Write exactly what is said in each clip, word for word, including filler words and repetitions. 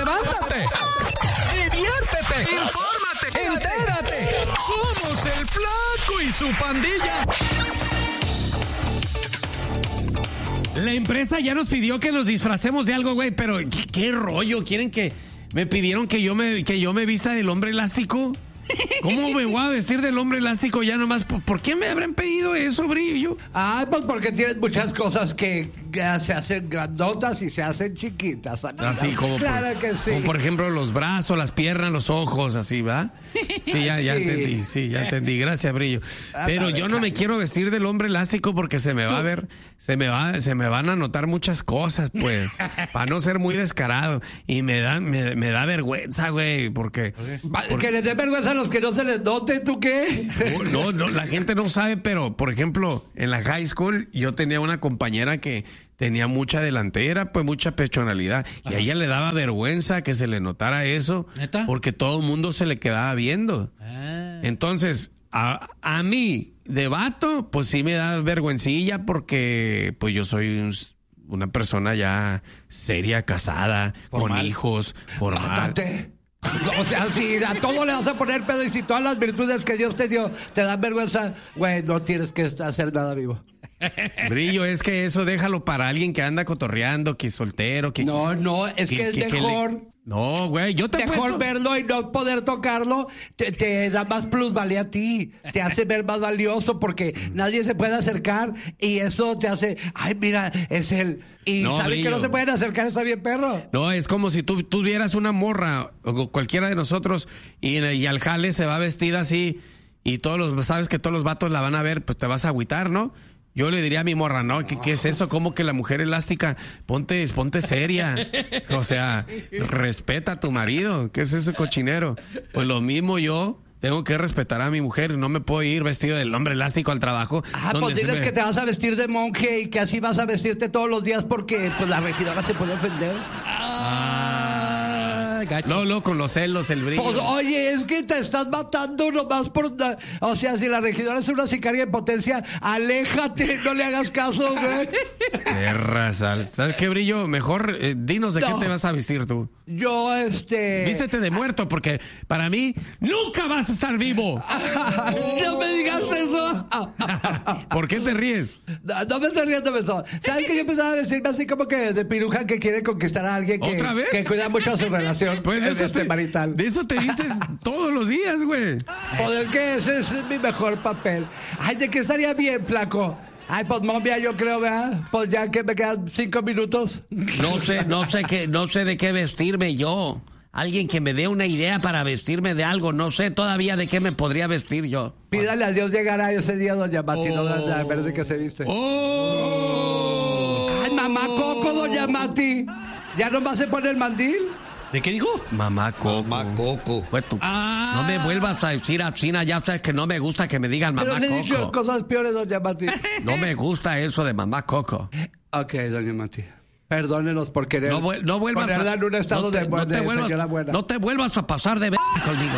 levántate, diviértete, infórmate, entérate. Somos el Flaco y su pandilla. La empresa ya nos pidió que nos disfracemos de algo, güey, pero ¿qué, qué rollo? ¿Quieren que me pidieron que yo me que yo me vista del hombre elástico? ¿Cómo me voy a vestir del hombre elástico ya nomás? ¿Por, ¿por qué me habrán pedido eso, Brillo? Ah, pues porque tienes muchas cosas que, que se hacen grandotas y se hacen chiquitas. Amiga. Así como, claro por, que sí. como por ejemplo los brazos, las piernas, los ojos, así, ¿va? Sí, ya, ya Sí. entendí, sí, ya entendí. Gracias, Brillo. Pero yo no me quiero vestir del hombre elástico porque se me va a ver, se me va, se me van a notar muchas cosas, pues, para no ser muy descarado. Y me da, me, me da vergüenza, güey, porque, porque... Que les dé vergüenza a los que no se les note, ¿tú qué? No, no, la gente no sabe, pero, por ejemplo, en la high school yo tenía una compañera que tenía mucha delantera, pues mucha pechonalidad. Y a ella le daba vergüenza que se le notara eso. ¿Neta? Porque todo el mundo se le quedaba viendo. Ah. Entonces, a, a mí, de vato, pues sí me da vergüencilla porque pues yo soy un, una persona ya seria, casada, Formal. con hijos, formal. Mátate. O sea, si a todo le vas a poner pedo y si todas las virtudes que Dios te dio te dan vergüenza, güey, no tienes que hacer nada vivo. Brillo, es que eso déjalo para alguien que anda cotorreando, que es soltero, que... No, no, es que, que- es que mejor... le- No, güey, yo te he Mejor puesto... verlo y no poder tocarlo, te, te da más plusvalía a ti, te hace ver más valioso porque nadie se puede acercar y eso te hace, ay, mira, es él. Y No, sabe Brillo. que no se pueden acercar, está bien, perro. No, es como si tú tuvieras una morra, o cualquiera de nosotros, y, y al jale se va vestida así, y todos los, sabes que todos los vatos la van a ver, pues te vas a agüitar, ¿no? Yo le diría a mi morra, no, ¿qué, qué es eso? ¿Cómo que la mujer elástica? Ponte, ponte seria. O sea, respeta a tu marido. ¿Qué es ese cochinero? Pues lo mismo yo. Tengo que respetar a mi mujer. No me puedo ir vestido del hombre elástico al trabajo. Ah, donde pues se diles me- que te vas a vestir de monje y que así vas a vestirte todos los días porque pues la regidora se puede ofender. Ah, gacho. No, no, con los celos, el brillo. Pues oye, es que te estás matando nomás por... O sea, si la regidora es una sicaria en potencia, aléjate, no le hagas caso, güey. Perra, sal. ¿Sabes qué, Brillo? Mejor eh, dinos de No. qué te vas a vestir tú. Yo, este... Vístete de muerto, porque para mí nunca vas a estar vivo. No me digas eso. ¿Por qué te ríes? No, no me estoy riendo de eso. ¿Sabes que yo empezaba a decirme así como que de piruja que quiere conquistar a alguien que, ¿Otra vez? que cuida mucho su relación Pues de eso, este, te, marital? de eso te dices todos los días, güey. Poder que ese es mi mejor papel. Ay, ¿de qué estaría bien, flaco? Ay, pues momia, yo creo, ¿verdad? Pues ya que me quedan cinco minutos. No sé, no sé qué, no sé de qué vestirme yo. Alguien que me dé una idea para vestirme de algo. No sé todavía de qué me podría vestir yo. Pídale a Dios llegar a ese día, doña Mati, no Oh. a ver de qué se viste. ¡Oh! Ay, mamá Coco, doña Mati. ¿Ya nomás se pone el mandil? ¿De qué dijo? Mamá Coco. Mamá Coco. Pues tú, Ah. no me vuelvas a decir a China, ya sabes que no me gusta que me digan Pero mamá le he dicho Coco. cosas peores, doña Mati. No me gusta eso de mamá Coco. Ok, doña Mati. Perdónenos por querer No, vuel- no vuelvas ponerla en un estado no te, de, no de te vuelvas, señora buena. no te vuelvas a pasar de b conmigo.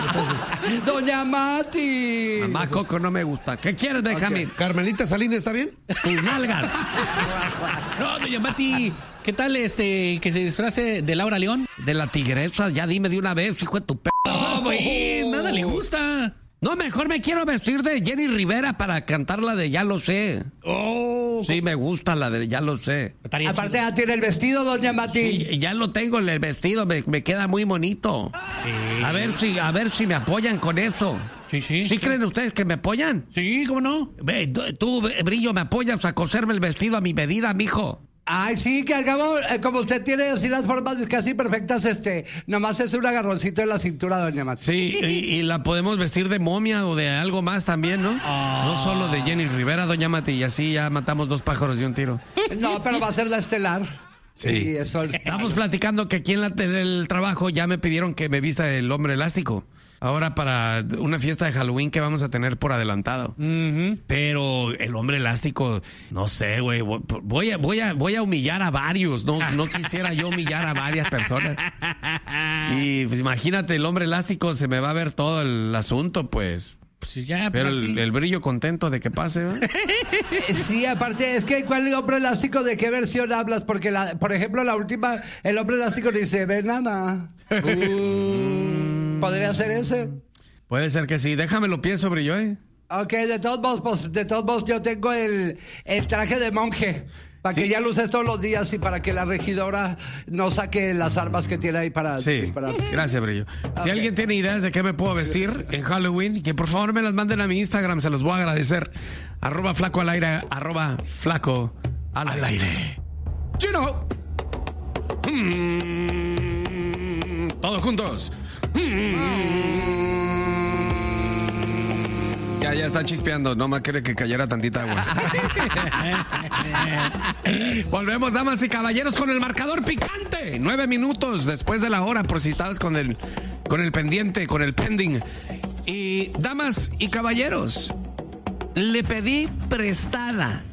Doña Mati. Mamá Coco no me gusta. ¿Qué quieres, Benjamín? Carmelita Salinas, ¿está bien? Tus nalgas. No, doña Mati, ¿qué tal este que se disfrace de Laura León? De la tigresa, ya dime de una vez, hijo de tu p. No, güey, nada le gusta. No, mejor me quiero vestir de Jenny Rivera para cantar la de Ya lo sé. Oh, Sí, me gusta la de Ya lo sé. estaría Aparte chido. ya tiene el vestido, doña Mati. Sí, ya lo tengo en el vestido, me, me queda muy bonito. A ver si, a ver si me apoyan con eso. Sí, sí. ¿Sí creen ustedes que me apoyan? Sí, ¿cómo no? Ve, tú, tú, Brillo, ¿me apoyas a coserme el vestido a mi medida, mijo? Ay, sí, que al cabo, eh, como usted tiene así las formas casi perfectas, este, nomás es un agarroncito en la cintura, doña Mati. Sí, y, y la podemos vestir de momia o de algo más también, ¿no? No solo de Jenny Rivera, doña Mati, y así ya matamos dos pájaros de un tiro. No, pero va a ser la estelar. Sí. Y eso es- Estamos platicando que aquí en la, en el trabajo ya me pidieron que me vista el hombre elástico. Ahora para una fiesta de Halloween que vamos a tener por adelantado. Pero el hombre elástico, no sé, güey. Voy a, voy a, voy a humillar a varios. No, no quisiera yo humillar a varias personas. Y pues imagínate, el hombre elástico se me va a ver todo el asunto, pues. Pues ya, pues Pero así. el, el brillo contento de que pase, ¿no? Eh, Sí, aparte, es que ¿cuál hombre elástico de qué versión hablas? Porque, la, por ejemplo, la última, el hombre elástico dice, ven nada. Uh. ¿Podría ser ese? Puede ser que sí. Déjame lo pienso, brillo, ¿eh? Ok, de todos modos, pues, de todos modos, yo tengo el, el traje de monje. Para Sí. que ya lo uses todos los días y para que la regidora no saque las armas que tiene ahí para Sí, disparar. gracias, Brillo. Si alguien tiene ideas de qué me puedo vestir en Halloween, que por favor me las manden a mi Instagram, se los voy a agradecer. Arroba flaco al aire, arroba flaco al, al aire. Chino. Mm, todos juntos. Mm. Ya, ya está chispeando, no más quiere que cayera tantita agua. Volvemos, damas y caballeros, con el marcador picante. Nueve minutos después de la hora, por si estabas con el, con el pendiente, con el pending. Y, damas y caballeros, le pedí prestada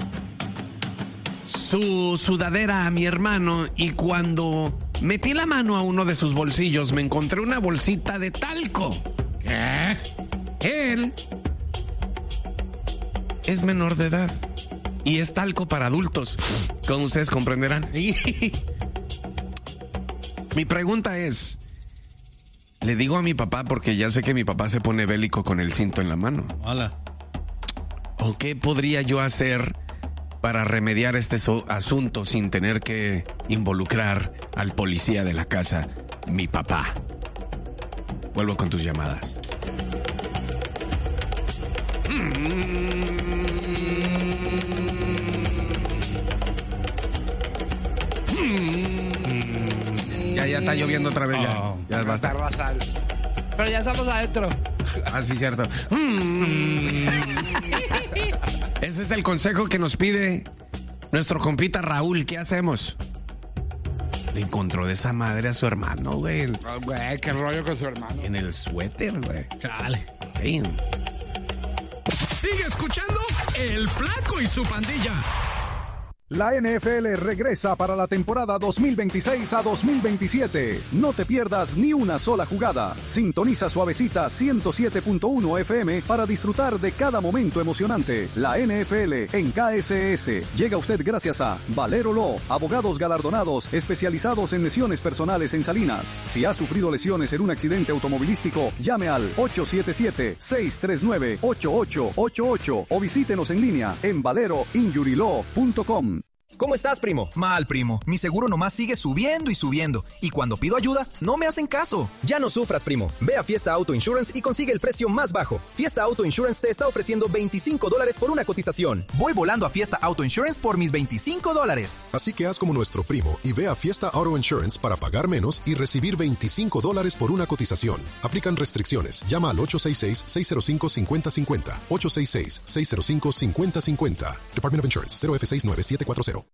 su sudadera a mi hermano y cuando metí la mano a uno de sus bolsillos me encontré una bolsita de talco. ¿Qué? Él es menor de edad y es talco para adultos, como ustedes comprenderán. Mi pregunta es, le digo a mi papá, porque ya sé que mi papá se pone bélico con el cinto en la mano. Hola. ¿O qué podría yo hacer para remediar este so- asunto sin tener que involucrar al policía de la casa, mi papá? Vuelvo con tus llamadas. Ya, ya está lloviendo otra vez, ya. Oh. Ya basta. Está Rosal. Pero ya estamos adentro. Ah, sí, cierto. Ese es el consejo que nos pide nuestro compita Raúl. ¿Qué hacemos? Le encontró de esa madre a su hermano, güey. Oh, güey, qué rollo con su hermano. En el suéter, güey. Chale. Damn. Sigue escuchando El Flaco y su pandilla. La N F L regresa para la temporada dos mil veintiséis a dos mil veintisiete. No te pierdas ni una sola jugada. Sintoniza Suavecita ciento siete punto uno F M para disfrutar de cada momento emocionante. La N F L en K S S llega a usted gracias a Valero Law, abogados galardonados especializados en lesiones personales en Salinas. Si ha sufrido lesiones en un accidente automovilístico, llame al ocho siete siete, seis tres nueve, ocho ocho ocho ocho o visítenos en línea en valero injury law punto com. ¿Cómo estás, primo? Mal, primo. Mi seguro nomás sigue subiendo y subiendo. Y cuando pido ayuda, no me hacen caso. Ya no sufras, primo. Ve a Fiesta Auto Insurance y consigue el precio más bajo. Fiesta Auto Insurance te está ofreciendo veinticinco dólares por una cotización. Voy volando a Fiesta Auto Insurance por mis veinticinco dólares. Así que haz como nuestro primo y ve a Fiesta Auto Insurance para pagar menos y recibir veinticinco dólares por una cotización. Aplican restricciones. Llama al ocho seis seis, seis cero cinco, cinco cero cinco cero. ocho seis seis, seis cero cinco, cinco cero cinco cero. Department of Insurance. cero F seis nueve siete cuatro cero.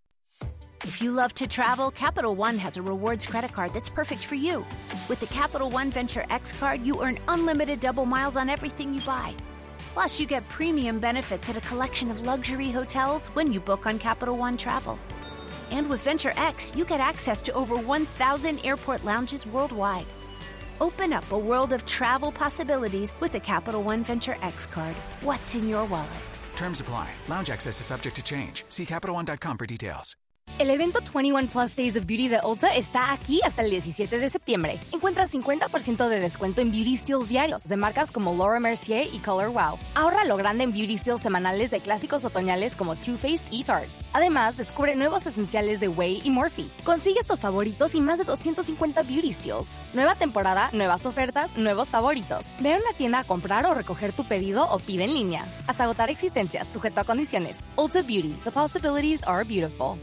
If you love to travel, Capital One has a rewards credit card that's perfect for you. With the Capital One Venture X card, you earn unlimited double miles on everything you buy. Plus, you get premium benefits at a collection of luxury hotels when you book on Capital One Travel. And with Venture X, you get access to over one thousand airport lounges worldwide. Open up a world of travel possibilities with the Capital One Venture X card. What's in your wallet? Terms apply. Lounge access is subject to change. See Capital One dot com for details. El evento veintiuno Plus Days of Beauty de Ulta está aquí hasta el diecisiete de septiembre. Encuentra cincuenta por ciento de descuento en Beauty Steals diarios de marcas como Laura Mercier y Color Wow. Ahorra lo grande en Beauty Steals semanales de clásicos otoñales como Too Faced y Tarte. Además, descubre nuevos esenciales de Way y Morphe. Consigue estos favoritos y más de doscientos cincuenta Beauty Steals. Nueva temporada, nuevas ofertas, nuevos favoritos. Ve a una tienda a comprar o recoger tu pedido o pide en línea. Hasta agotar existencias, sujeto a condiciones. Ulta Beauty. The possibilities are beautiful.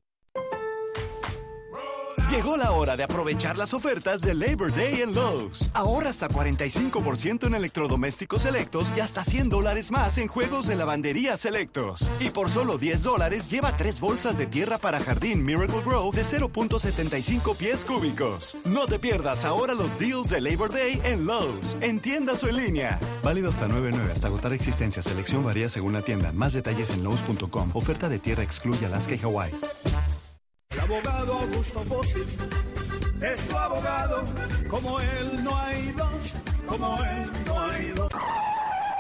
Llegó la hora de aprovechar las ofertas de Labor Day en Lowe's. Ahorra hasta cuarenta y cinco por ciento en electrodomésticos selectos y hasta cien dólares más en juegos de lavandería selectos. Y por solo diez dólares lleva tres bolsas de tierra para jardín Miracle Grow de cero punto setenta y cinco pies cúbicos. No te pierdas ahora los deals de Labor Day en Lowe's, en tiendas o en línea. Válido hasta nueve nueve hasta agotar existencia. Selección varía según la tienda. Más detalles en lowes punto com. Oferta de tierra excluye Alaska y Hawái. El abogado Augusto Bossi es tu abogado, como él no hay dos, como él no hay dos.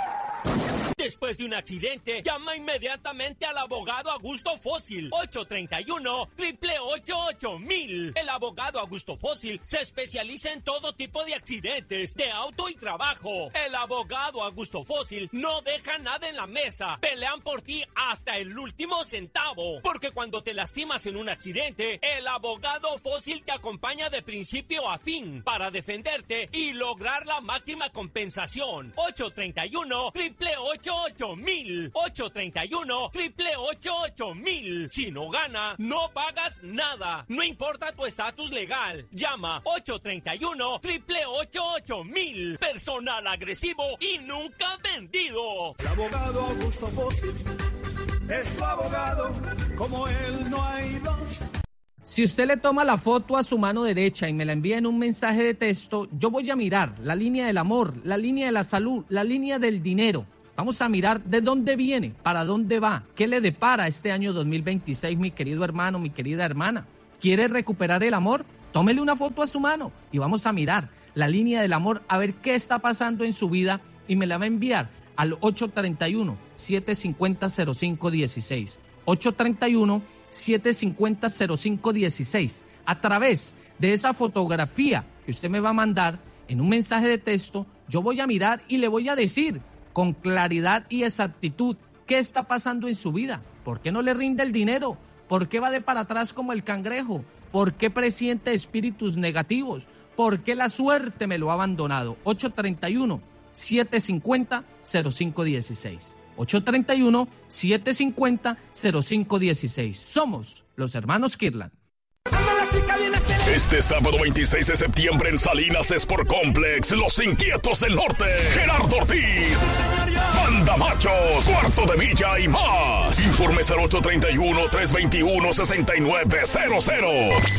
Después de un accidente, llama inmediatamente al abogado Augusto Fósil. ocho tres uno, ocho ocho ocho mil. El abogado Augusto Fósil se especializa en todo tipo de accidentes, de auto y trabajo. El abogado Augusto Fósil no deja nada en la mesa. Pelean por ti hasta el último centavo. Porque cuando te lastimas en un accidente, el abogado Fósil te acompaña de principio a fin para defenderte y lograr la máxima compensación. ocho tres uno, ocho ocho ocho mil. ocho tres uno, ocho ocho ocho mil. Si no gana, no pagas nada. No importa tu estatus legal. Llama ocho tres uno, ocho ocho ocho mil. Personal agresivo y nunca vendido. El abogado Augusto Fósil es tu abogado, como él no hay dos. Si usted le toma la foto a su mano derecha y me la envía en un mensaje de texto, yo voy a mirar la línea del amor, la línea de la salud, la línea del dinero. Vamos a mirar de dónde viene, para dónde va, qué le depara este año dos mil veintiséis, mi querido hermano, mi querida hermana. ¿Quiere recuperar el amor? Tómele una foto a su mano y vamos a mirar la línea del amor, a ver qué está pasando en su vida y me la va a enviar al ocho tres uno, siete cinco cero, cero cinco uno seis. ocho tres uno, siete cinco cero, cero cinco uno seis. A través de esa fotografía que usted me va a mandar en un mensaje de texto, yo voy a mirar y le voy a decir con claridad y exactitud qué está pasando en su vida. ¿Por qué no le rinde el dinero? ¿Por qué va de para atrás como el cangrejo? ¿Por qué presiente espíritus negativos? ¿Por qué la suerte me lo ha abandonado? ocho tres uno, siete cinco cero, cero cinco uno seis. ocho tres uno, siete cinco cero, cero cinco uno seis. Somos los hermanos Kirtland. Este sábado veintiséis de septiembre en Salinas Sport Complex, Los Inquietos del Norte, Gerardo Ortiz, Banda Machos, Cuarto de Villa y más. Informes al ocho tres uno, tres dos uno, seis nueve cero cero.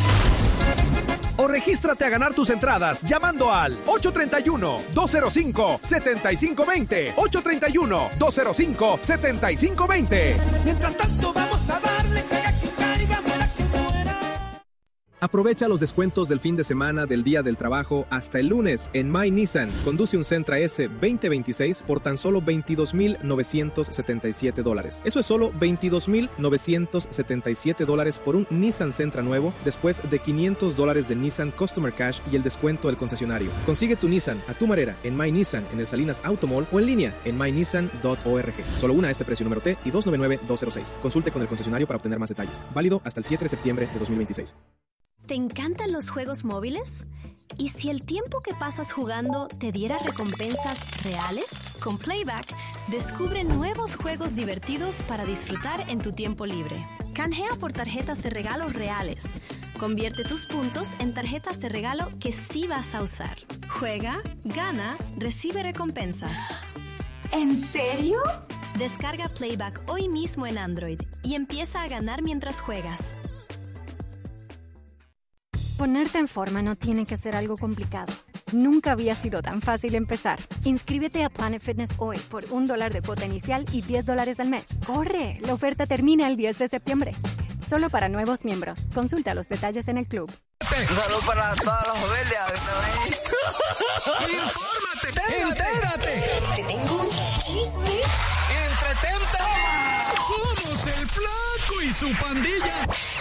O regístrate a ganar tus entradas llamando al ocho tres uno, dos cero cinco, siete cinco dos cero, ocho tres uno, dos cero cinco, siete cinco dos cero. Mientras tanto vamos a darle, caiga quien caiga, muera quien muera. Aprovecha los descuentos del fin de semana del Día del Trabajo hasta el lunes en My Nissan. Conduce un Sentra S veinte veintiséis por tan solo veintidós mil novecientos setenta y siete dólares. Eso es solo veintidós mil novecientos setenta y siete dólares por un Nissan Sentra nuevo, después de quinientos dólares de Nissan Customer Cash y el descuento del concesionario. Consigue tu Nissan a tu manera en My Nissan, en el Salinas Automall o en línea en my nissan punto org. Solo una a este precio, número T y dos nueve nueve dos cero seis. Consulte con el concesionario para obtener más detalles. Válido hasta el siete de septiembre de dos mil veintiséis. ¿Te encantan los juegos móviles? ¿Y si el tiempo que pasas jugando te diera recompensas reales? Con Playback, descubre nuevos juegos divertidos para disfrutar en tu tiempo libre. Canjea por tarjetas de regalo reales. Convierte tus puntos en tarjetas de regalo que sí vas a usar. Juega, gana, recibe recompensas. ¿En serio? Descarga Playback hoy mismo en Android y empieza a ganar mientras juegas. Ponerte en forma no tiene que ser algo complicado. Nunca había sido tan fácil empezar. Inscríbete a Planet Fitness hoy por un dólar de cuota inicial y diez dólares al mes. ¡Corre! La oferta termina el diez de septiembre. Solo para nuevos miembros. Consulta los detalles en el club. Salud para todos los familias. ¡Infórmate! ¡Entérate! Te tengo un chisme. ¡Entretente! Somos el Flaco y su pandilla.